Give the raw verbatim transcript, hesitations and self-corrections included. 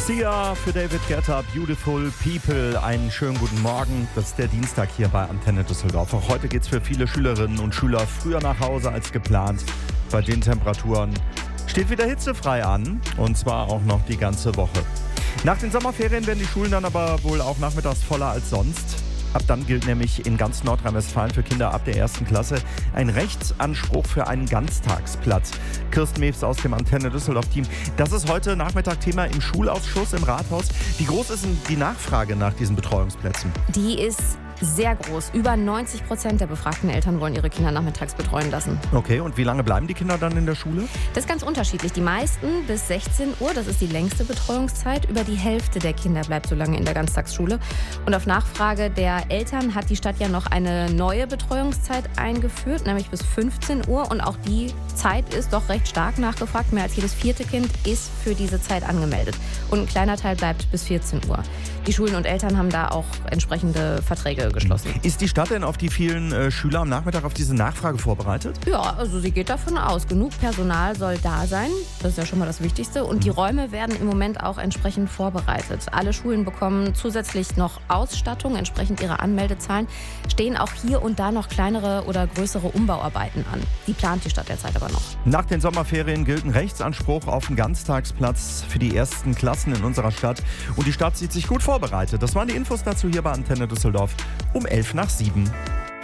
Sia für David Guetta, Beautiful People. Einen schönen guten Morgen. Das ist der Dienstag hier bei Antenne Düsseldorf. Auch heute geht es für viele Schülerinnen und Schüler früher nach Hause als geplant. Bei den Temperaturen steht wieder hitzefrei an. Und zwar auch noch die ganze Woche. Nach den Sommerferien werden die Schulen dann aber wohl auch nachmittags voller als sonst. Ab dann gilt nämlich in ganz Nordrhein-Westfalen für Kinder ab der ersten Klasse ein Rechtsanspruch für einen Ganztagsplatz. Kirsten Mewes aus dem Antenne Düsseldorf-Team. Das ist heute Nachmittag Thema im Schulausschuss im Rathaus. Wie groß ist denn die Nachfrage nach diesen Betreuungsplätzen? Die ist sehr groß. Über neunzig Prozent der befragten Eltern wollen ihre Kinder nachmittags betreuen lassen. Okay, und wie lange bleiben die Kinder dann in der Schule? Das ist ganz unterschiedlich. Die meisten bis sechzehn Uhr, das ist die längste Betreuungszeit. Über die Hälfte der Kinder bleibt so lange in der Ganztagsschule. Und auf Nachfrage der Eltern hat die Stadt ja noch eine neue Betreuungszeit eingeführt, nämlich bis fünfzehn Uhr. Und auch die Zeit ist doch recht stark nachgefragt. Mehr als jedes vierte Kind ist für diese Zeit angemeldet. Und ein kleiner Teil bleibt bis vierzehn Uhr. Die Schulen und Eltern haben da auch entsprechende Verträge geschlossen. Ist die Stadt denn auf die vielen äh, Schüler am Nachmittag auf diese Nachfrage vorbereitet? Ja, also sie geht davon aus. Genug Personal soll da sein. Das ist ja schon mal das Wichtigste. Und die Räume werden im Moment auch entsprechend vorbereitet. Alle Schulen bekommen zusätzlich noch Ausstattung, entsprechend ihrer Anmeldezahlen. Stehen auch hier und da noch kleinere oder größere Umbauarbeiten an. Die plant die Stadt derzeit aber noch. Nach den Sommerferien gilt ein Rechtsanspruch auf einen Ganztagsplatz für die ersten Klassen in unserer Stadt. Und die Stadt sieht sich gut vorbereitet. Das waren die Infos dazu hier bei Antenne Düsseldorf um elf nach sieben.